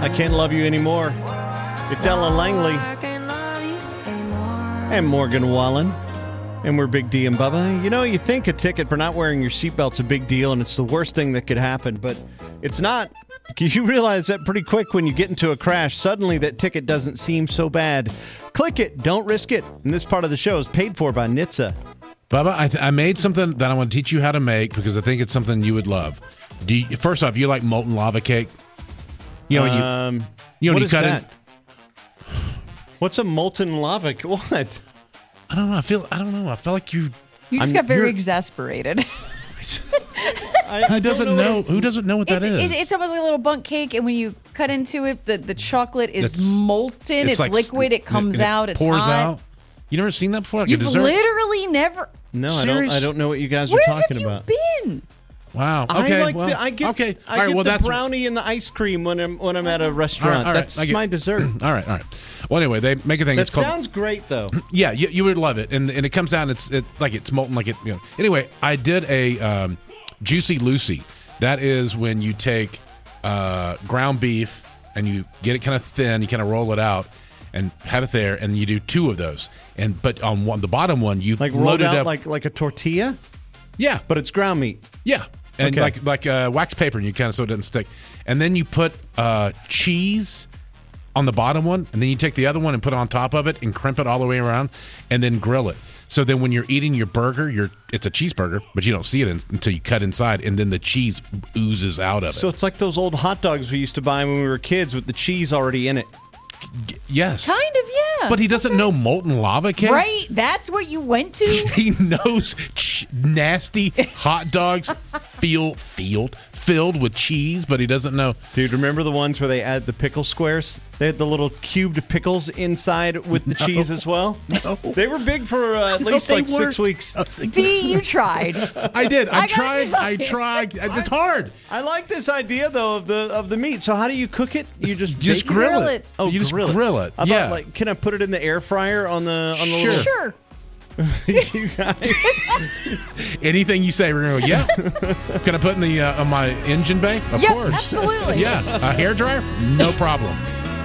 I Can't Love You Anymore. It's Ella Langley and Morgan Wallen. And we're Big D and Bubba. You know, you think a ticket for not wearing your seatbelt's a big deal and it's the worst thing that could happen, but it's not. You realize that pretty quick when you get into a crash. Suddenly that ticket doesn't seem so bad. Click it. Don't risk it. And this part of the show is paid for by NHTSA. Bubba, I made something that I want to teach you how to make because I think it's something you would love. First off, you like molten lava cake? You know, what is that? What's a molten lava? What? I don't know. I feel like you. You just got very exasperated. Who doesn't know what that is? It's almost like a little bundt cake, and when you cut into it, the chocolate is molten. It's like liquid. It comes out. It's pours hot. out. You never seen that before? Like You've literally never. No, I don't know what you guys are talking about. Where have you been? Wow. Okay. I get well, the brownie and the ice cream when I'm at a restaurant. All right, that's my dessert. All right. Well, anyway, they make a thing. That sounds great, though. Yeah, you would love it, and it comes out. And it's molten, like it. You know. Anyway, I did a Juicy Lucy. That is when you take ground beef and you get it kind of thin. You kind of roll it out and have it there, and you do two of those. But on the bottom one, you load it up like a tortilla. Yeah, but it's ground meat. Yeah. And like wax paper, and you kind of so it doesn't stick. And then you put cheese on the bottom one, and then you take the other one and put it on top of it and crimp it all the way around, and then grill it. So then when you're eating your burger, it's a cheeseburger, but you don't see it until you cut inside, and then the cheese oozes out of it. So it's like those old hot dogs we used to buy when we were kids with the cheese already in it. Yes. Kind of, yeah. But he doesn't know molten lava cake? Right? That's what you went to? He knows nasty hot dogs filled with cheese, but he doesn't know. Dude, remember the ones where they add the pickle squares? They had the little cubed pickles inside with the cheese as well? No. They were big for at least 6 weeks. D, you tried. I did. I tried. It's hard. I like this idea, though, of the meat. So how do you cook it? You just grill it. Oh, you just grill it. I thought, can I put it in the air fryer on the Sure. little... Sure. You guys. Anything you say, we're going to go, yeah. Can I put in the on my engine bay? Of course. Absolutely. Yeah. A hairdryer? No problem.